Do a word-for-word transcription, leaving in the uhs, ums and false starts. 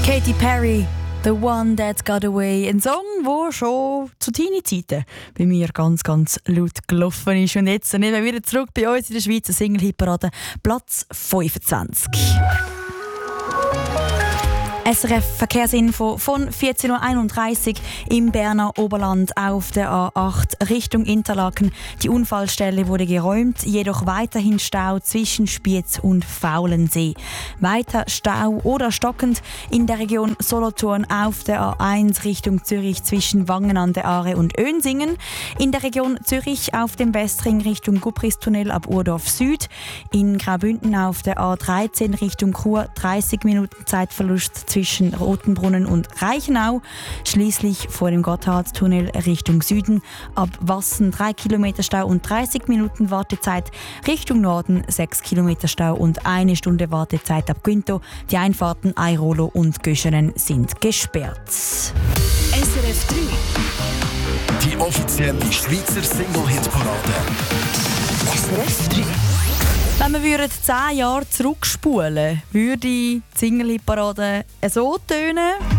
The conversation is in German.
Katy Perry, «The One That Got Away». Ein Song, der schon zu Teenie-Zeiten bei mir ganz, ganz laut gelaufen ist. Und jetzt sind wir wieder zurück bei uns in der Schweizer Single-Hitparade, Platz fünfundzwanzig. S R F-Verkehrsinfo von vierzehn Uhr einunddreißig im Berner Oberland auf der A acht Richtung Interlaken. Die Unfallstelle wurde geräumt, jedoch weiterhin Stau zwischen Spiez und Faulensee. Weiter Stau oder stockend in der Region Solothurn auf der A eins Richtung Zürich zwischen Wangen an der Aare und Önsingen. In der Region Zürich auf dem Westring Richtung Gubristunnel ab Urdorf Süd. In Graubünden auf der A dreizehn Richtung Chur dreißig Minuten Zeitverlust zwischen Rotenbrunnen und Reichenau. Schließlich vor dem Gotthardtunnel Richtung Süden ab Wassen drei Kilometer Stau und dreißig Minuten Wartezeit. Richtung Norden sechs Kilometer Stau und eine Stunde Wartezeit ab Quinto. Die Einfahrten Airolo und Göschenen sind gesperrt. S R F drei. Die offizielle Schweizer Single-Hitparade. S R F drei. Wenn wir zehn Jahre zurückspulen, würde die Single-Hitparade so tönen.